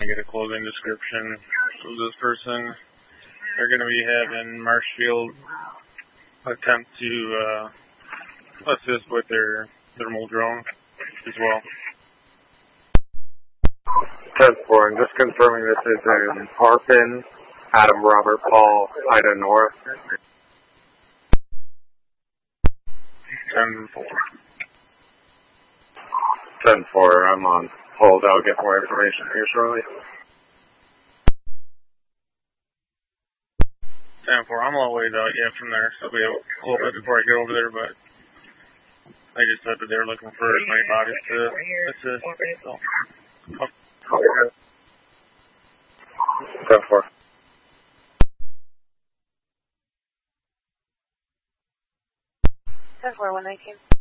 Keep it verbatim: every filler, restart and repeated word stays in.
to get a clothing description of this person. They're going to be having Marshfield attempt to uh, assist with their thermal drone as well. ten four, I'm just confirming this is in Harpin, Adam Robert Paul, Ida North. ten four. ten four, I'm on hold. I'll get more information here shortly. ten four, I'm a little ways out yet from there, so I'll be able, a little bit before I get over there, but they just said that they were looking for as many bodies to assist. So. Okay. ten four. ten four, one nineteen.